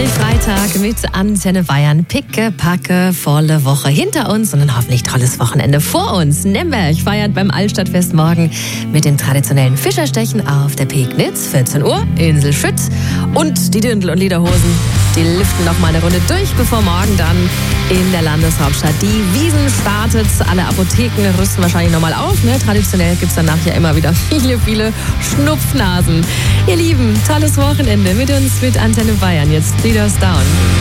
endlich Freitag mit Antenne Bayern. Picke, packe, volle Woche hinter uns und ein hoffentlich tolles Wochenende vor uns. Nemberg feiert beim Altstadtfest morgen mit den traditionellen Fischerstechen auf der Pegnitz. 14 Uhr, Insel Schütt. Und die Dirndl- und Lederhosen, die liften noch mal eine Runde durch, bevor morgen dann in der Landeshauptstadt die Wiesn startet. Alle Apotheken rüsten wahrscheinlich nochmal auf. Ne? Traditionell gibt es danach ja immer wieder viele Schnupfnasen. Ihr Lieben, tolles Wochenende mit uns, mit Antenne Bayern. Jetzt Leaders Down.